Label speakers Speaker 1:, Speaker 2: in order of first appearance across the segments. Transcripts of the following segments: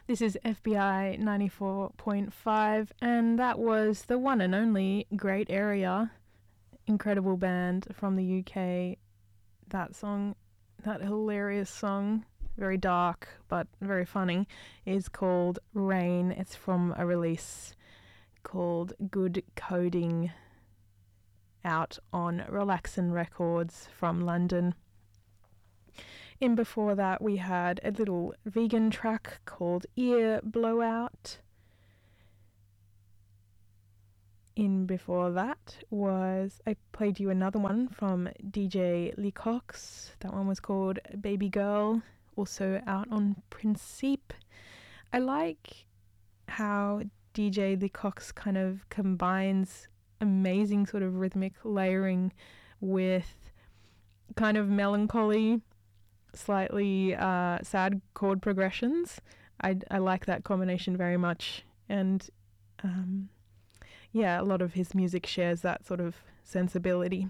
Speaker 1: This is FBI 94.5, and that was the one and only Great Area, incredible band from the UK. That song, that hilarious song, very dark but very funny, is called Rain. It's from a release called Good Coding, out on Relaxin' Records from London. In before that, we had a little vegan track called Ear Blowout. In before that was, I played you another one from DJ Lecox. That one was called Baby Girl, also out on Principe. I like how DJ Lecox kind of combines amazing sort of rhythmic layering with kind of melancholy, slightly sad chord progressions. I like that combination very much, and yeah, a lot of his music shares that sort of sensibility.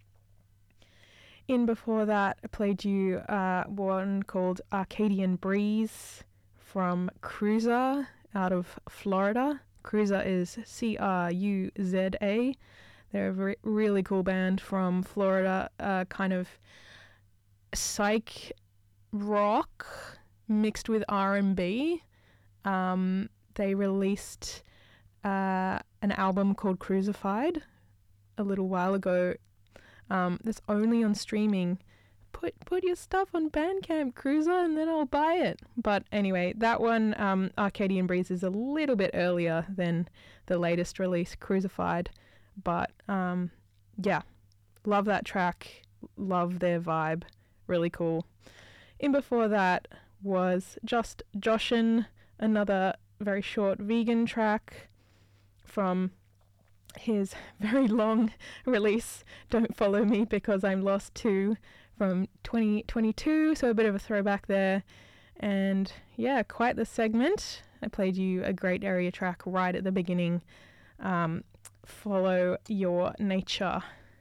Speaker 1: In before that, I played you one called Arcadian Breeze from Cruza out of Florida. Cruza is Cruza. They're a really cool band from Florida, kind of psych rock mixed with R&B. They released an album called Crucified a little while ago. That's only on streaming. Put your stuff on Bandcamp, Cruiser, and then I'll buy it. But anyway, that one, Arcadian Breeze, is a little bit earlier than the latest release, Crucified. But yeah, love that track, love their vibe, really cool. In before that was Just Joshin, another very short vegan track from his very long release, Don't Follow Me Because I'm Lost 2, from 2022, so a bit of a throwback there. And yeah, quite the segment. I played you a Great Area track right at the beginning, Follow Your Nature.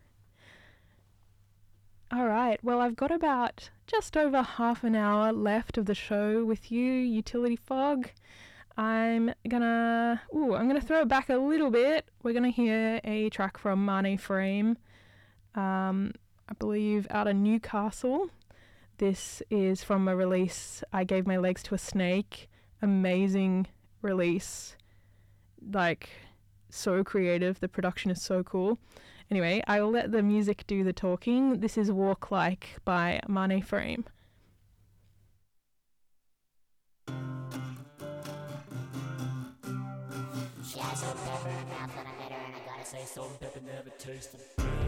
Speaker 1: Alright, well, I've got about just over half an hour left of the show with you, Utility Fog. I'm gonna throw it back a little bit. We're gonna hear a track from Mane Frame, I believe out of Newcastle. This is from a release, I Gave My Legs to a Snake. Amazing release. Like, so creative. The production is so cool. Anyway, I'll let the music do the talking. This is Walk Like by Mane Frame.
Speaker 2: She had salt and pepper in her mouth when I met her, and I gotta say salt and pepper never tasted good.